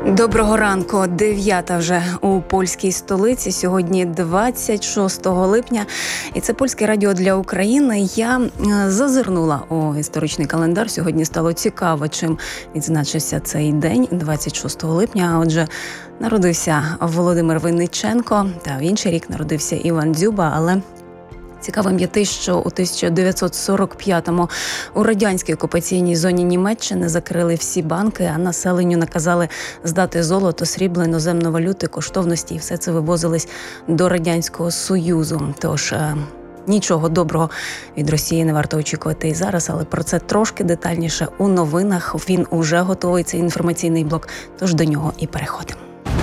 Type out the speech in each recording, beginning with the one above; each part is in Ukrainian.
Доброго ранку, 9-та вже у польській столиці. Сьогодні 26 липня. І це Польське радіо для України. Я зазирнула у історичний календар. Сьогодні стало цікаво, чим відзначився цей день, 26 липня. Отже, народився Володимир Винниченко, та в інший рік народився Іван Дзюба, але цікавим є те, що у 1945-му у радянській окупаційній зоні Німеччини закрили всі банки, а населенню наказали здати золото, срібло, іноземну валюту, коштовності, і все це вивозилось до Радянського Союзу. Тож нічого доброго від Росії не варто очікувати і зараз, але про це трошки детальніше у новинах. Він уже готовий, цей інформаційний блок, тож до нього і переходимо.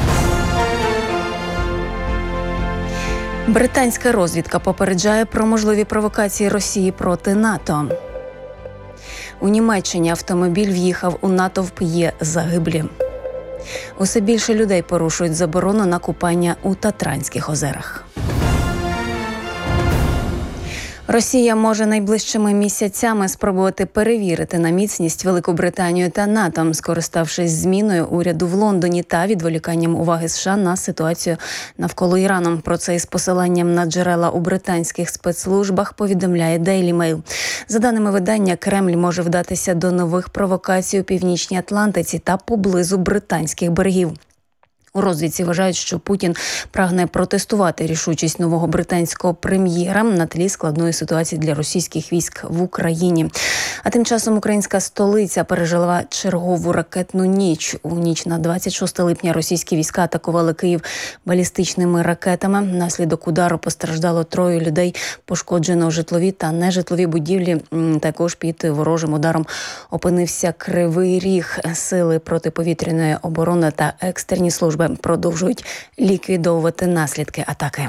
Британська розвідка попереджає про можливі провокації Росії проти НАТО. У Німеччині автомобіль в'їхав у натовп, є загиблі. Усе більше людей порушують заборону на купання у Татранських озерах. Росія може найближчими місяцями спробувати перевірити на міцність Велику Британію та НАТО, скориставшись зміною уряду в Лондоні та відволіканням уваги США на ситуацію навколо Ірану. Про це із посиланням на джерела у британських спецслужбах повідомляє Daily Mail. За даними видання, Кремль може вдатися до нових провокацій у Північній Атлантиці та поблизу британських берегів. У розвідці вважають, що Путін прагне протестувати рішучість нового британського прем'єра на тлі складної ситуації для російських військ в Україні. А тим часом українська столиця пережила чергову ракетну ніч. У ніч на 26 липня російські війська атакували Київ балістичними ракетами. Внаслідок удару постраждало 3 людей, пошкоджено житлові та нежитлові будівлі. Також під ворожим ударом опинився Кривий Ріг. Сили протиповітряної оборони та екстерні служби продовжують ліквідовувати наслідки атаки.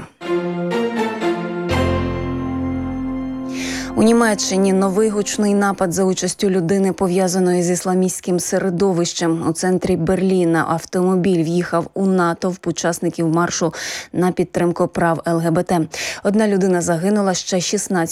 У Німеччині новий гучний напад за участю людини, пов'язаної з ісламістським середовищем. У центрі Берліна автомобіль в'їхав у натовп учасників маршу на підтримку прав ЛГБТ. Одна людина загинула, ще 16